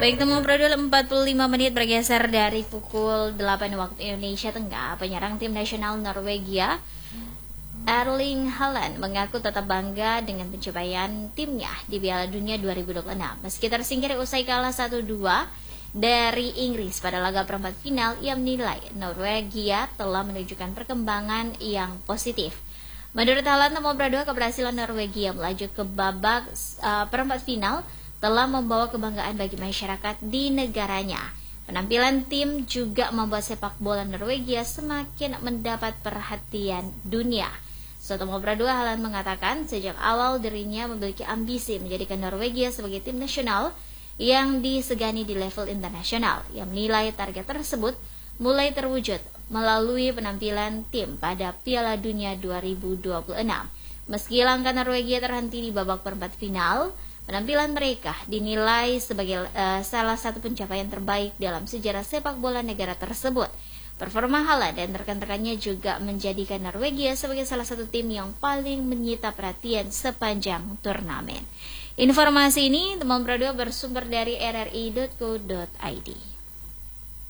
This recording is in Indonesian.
Baik, temu Pradul 45 menit bergeser dari pukul 8 waktu Indonesia Tengah. Penyerang tim nasional Norwegia Erling Haaland mengaku tetap bangga dengan pencapaian timnya di Piala Dunia 2026 meski tersingkir usai kalah 1-2 dari Inggris pada laga perempat final. Ia menilai Norwegia telah menunjukkan perkembangan yang positif. Menurut Haaland, nomor berdua keberhasilan Norwegia melaju ke babak perempat final telah membawa kebanggaan bagi masyarakat di negaranya. Penampilan tim juga membuat sepak bola Norwegia semakin mendapat perhatian dunia. Nomor berdua, Haaland mengatakan sejak awal dirinya memiliki ambisi menjadikan Norwegia sebagai tim nasional yang disegani di level internasional. Ia menilai target tersebut mulai terwujud melalui penampilan tim pada Piala Dunia 2026. Meski langkah Norwegia terhenti di babak perempat final, penampilan mereka dinilai sebagai salah satu pencapaian terbaik dalam sejarah sepak bola negara tersebut. Performa Haaland dan rekan-rekannya juga menjadikan Norwegia sebagai salah satu tim yang paling menyita perhatian sepanjang turnamen. Informasi ini teman berdua bersumber dari rri.co.id.